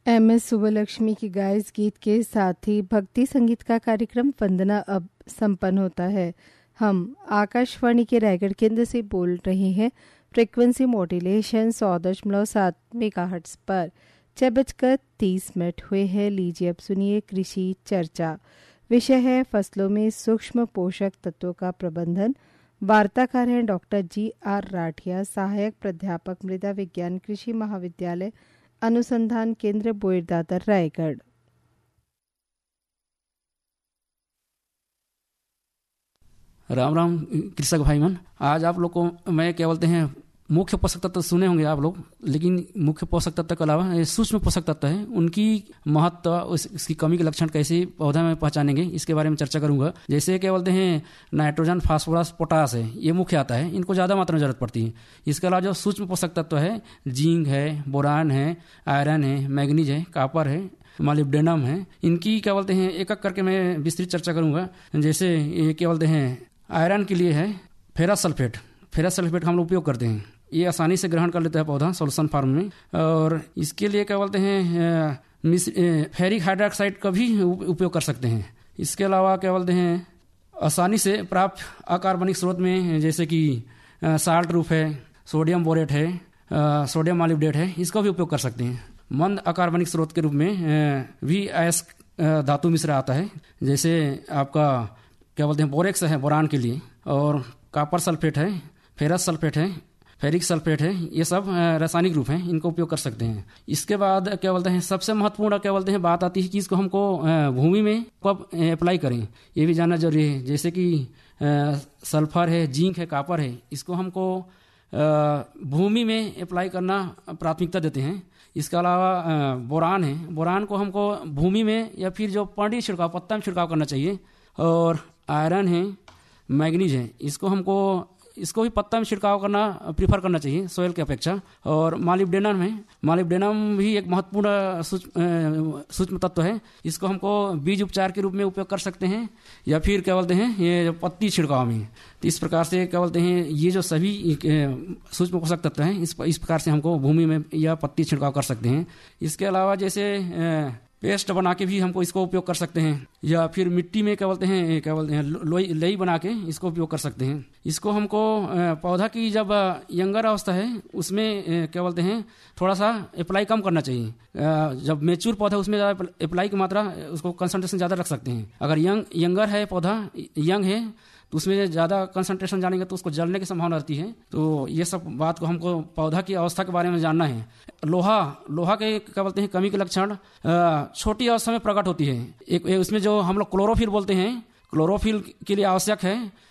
MS Subbulakshmi की गाए इस गीत के साथ ही भक्ति संगीत का कार्यक्रम वंदना अब संपन्न होता है। हम आकाशवाणी के रायगढ़ केंद्र से बोल रहे हैं। फ्रीक्वेंसी मॉड्यूलेशन 100.7 मेगाहर्ट्ज पर 6:30 हुए हैं। लीजिए अब सुनिए कृषि चर्चा। विषय है फसलों में सूक्ष्म पोषक तत्वों का प्रबंधन। वार्ताकार हैं डॉक्टर GR राठिया, सहायक प्राध्यापक मृदा विज्ञान कृषि महाविद्यालय अनुसंधान केंद्र बोईरदादर रायगढ़। राम राम कृषक भाई मन, आज आप लोग को मैं क्या बोलते हैं मुख्य पोषक तत्व सुने होंगे आप लोग, लेकिन मुख्य पोषक तत्व के अलावा ये सूक्ष्म पोषक तत्व है, उनकी महत्व, उसकी कमी के लक्षण कैसे पौधा में पहचानेंगे, इसके बारे में चर्चा करूंगा। जैसे क्या बोलते हैं नाइट्रोजन, फास्फोरस, पोटास है, ये मुख्य आता है, इनको ज़्यादा मात्रा में जरूरत पड़ती है। इसके अलावा जो सूक्ष्म पोषक तत्व है, जिंक है, बोरान है, आयरन है, मैग्नीज है, कापर है, मॉलिब्डेनम है, इनकी क्या बोलते हैं एक एक करके मैं विस्तृत चर्चा करूंगा। जैसे ये क्या बोलते हैं आयरन के लिए है फेरस सल्फेट। फेरस सल्फेट हम लोग उपयोग करते हैं, ये आसानी से ग्रहण कर लेता है पौधा सोल्यूशन फार्म में। और इसके लिए क्या बोलते हैं फेरिक हाइड्रोक्साइड का भी उपयोग कर सकते हैं। इसके अलावा क्या बोलते हैं आसानी से प्राप्त अकार्बनिक स्रोत में जैसे कि साल्ट प्रूफ है, सोडियम बोरेट है, सोडियम मॉलिब्डेट है, इसका भी उपयोग कर सकते हैं। मंद अकार्बनिक स्रोत के रूप में भी अयस्क धातु मिश्र आता है, जैसे आपका क्या बोलते हैं बोरेक्स है बोरान के लिए, और कॉपर सल्फेट है, फेरस सल्फेट है, फेरिक सल्फेट है, ये सब रासायनिक रूप हैं, इनको उपयोग कर सकते हैं। इसके बाद क्या बोलते हैं सबसे महत्वपूर्ण क्या बोलते हैं बात आती है कि इसको हमको भूमि में कब अप्लाई करें, ये भी जानना जरूरी है। जैसे कि सल्फर है, जिंक है, कॉपर है, इसको हमको भूमि में अप्लाई करना प्राथमिकता देते हैं। इसके अलावा बोरान है, बोरान को हमको भूमि में या फिर जो पानी छिड़काव, पत्ता में छिड़काव करना चाहिए। और आयरन है, मैग्नीज है, इसको भी पत्ता में छिड़काव करना प्रीफर करना चाहिए सोयल की अपेक्षा। और मॉलिब्डेनम है, मॉलिब्डेनम भी एक महत्वपूर्ण सूक्ष्म तत्व है, इसको हमको बीज उपचार के रूप में उपयोग कर सकते हैं या फिर क्या बोलते हैं ये पत्ती छिड़काव में। तो इस प्रकार से क्या बोलते हैं ये जो सभी सूक्ष्म पोषक तत्व हैं इस प्रकार से हमको भूमि में या पत्ती छिड़काव कर सकते हैं। इसके अलावा जैसे पेस्ट बना के भी हमको इसको उपयोग कर सकते हैं, या फिर मिट्टी में क्या बोलते हैं लई बना के इसको उपयोग कर सकते हैं। इसको हमको पौधा की जब यंगर अवस्था है उसमें क्या बोलते हैं थोड़ा सा अप्लाई कम करना चाहिए। जब मेच्योर पौधा उसमें ज़्यादा अप्लाई की मात्रा उसको कंसंट्रेशन ज़्यादा रख सकते हैं। अगर यंगर है पौधा, यंग है, तो उसमें ज़्यादा कंसंट्रेशन जानेंगे तो उसको जलने की संभावना रहती है। तो ये सब बात को हमको पौधा की अवस्था के बारे में जानना है। लोहा के क्या बोलते हैं कमी के लक्षण छोटी अवस्था में प्रकट होती है। एक उसमें जो हम लोग क्लोरोफिल बोलते हैं, क्लोरोफिल के लिए आवश्यक है